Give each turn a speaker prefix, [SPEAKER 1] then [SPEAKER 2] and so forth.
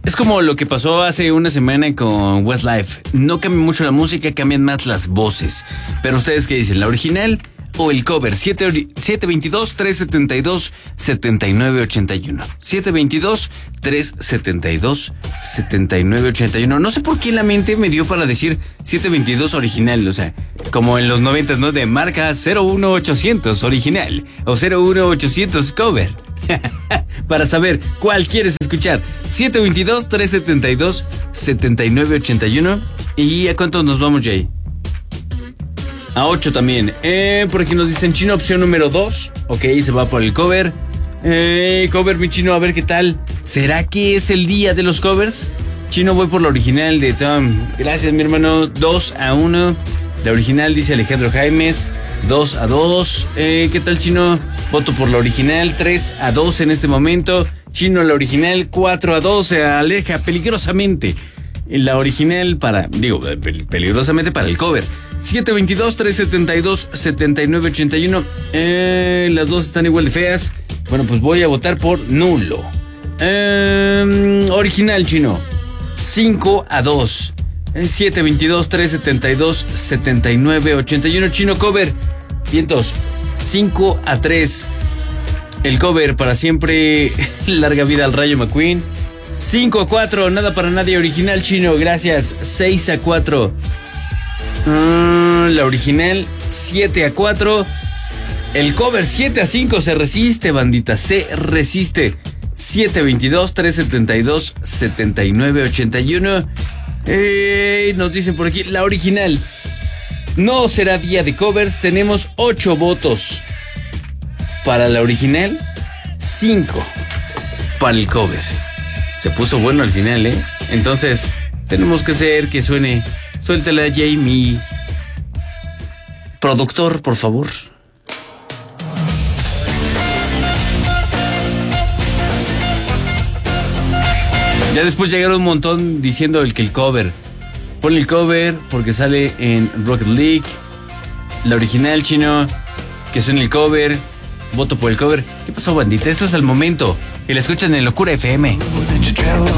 [SPEAKER 1] Es como lo que pasó hace una semana con Westlife. No cambia mucho la música, cambian más las voces. Pero ustedes, ¿qué dicen? ¿La original o el cover? 722-372-7981. 722-372-7981. No sé por qué la mente me dio para decir 722 original. O sea, como en los 90, ¿no? De marca 01800 original o 01800 cover. Para saber cuál quieres escuchar. 722-372-7981. ¿Y a cuánto nos vamos, Jay? A 8 también. Por aquí nos dicen Chino, opción número 2. Ok, se va por el cover. Cover, mi Chino, a ver qué tal. ¿Será que es el día de los covers? Chino, voy por la original de Tom. Gracias, mi hermano. 2-1. La original, dice Alejandro Jaimes. 2-2. ¿Qué tal, Chino? Voto por la original. 3-2 en este momento. Chino, la original. 4-2. Se aleja peligrosamente la original peligrosamente para el cover. 722-372-7981. Las dos están igual de feas. Bueno, pues voy a votar por nulo. Original, Chino. 5-2. 722-372-7981. Chino, cover. Vientos. 5-3. El cover, para siempre. Larga vida al Rayo McQueen. 5-4. Nada para nadie. Original, Chino. Gracias. 6-4. La original. 7-4. El cover. 7-5. Se resiste, bandita. Se resiste. 722-372-7981. Nos dicen por aquí, la original. No será día de covers. Tenemos 8 votos para la original, 5 para el cover. Se puso bueno al final, ¿eh? Entonces, tenemos que hacer que suene. Suéltala, Jamie. Productor, por favor. Ya después llegaron un montón diciendo el cover. Pon el cover porque sale en Rocket League. La original, Chino, que suena el cover. Voto por el cover. ¿Qué pasó, bandita? Esto es al momento. Y la escuchan en Locura FM.